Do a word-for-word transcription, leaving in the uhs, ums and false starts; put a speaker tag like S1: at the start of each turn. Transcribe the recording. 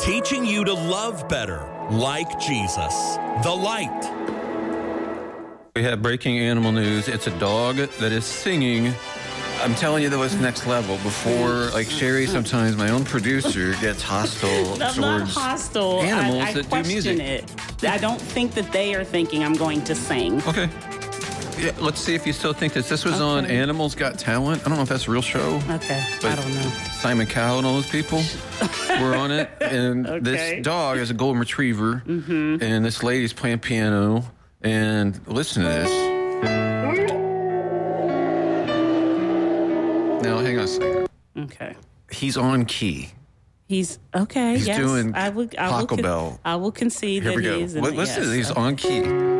S1: teaching you to love better, like Jesus, the light.
S2: We have breaking animal news. It's a dog that is singing. I'm telling you, that was next level. Before, like Sherry, sometimes my own producer gets hostile
S3: I'm
S2: towards
S3: not hostile.
S2: animals
S3: I, I
S2: that do
S3: question
S2: music.
S3: it. I don't think that they are thinking I'm going to sing.
S2: Okay. Yeah, let's see if you still think this. This was
S3: Okay.
S2: on Animals Got Talent. I don't know if that's a real show.
S3: Okay,
S2: But
S3: I don't know.
S2: Simon Cowell and all those people were on it. And
S3: Okay.
S2: this dog is a golden retriever. Mm-hmm. And this lady's playing piano. And listen to this. Now, hang on a second.
S3: Okay.
S2: He's on key.
S3: He's okay.
S2: He's
S3: yes,
S2: doing
S3: I would. I will.
S2: Taco
S3: con-
S2: Bell.
S3: I will concede
S2: Here
S3: that
S2: we go.
S3: he is. In
S2: What,
S3: the,
S2: listen,
S3: yes,
S2: he's
S3: okay.
S2: on key.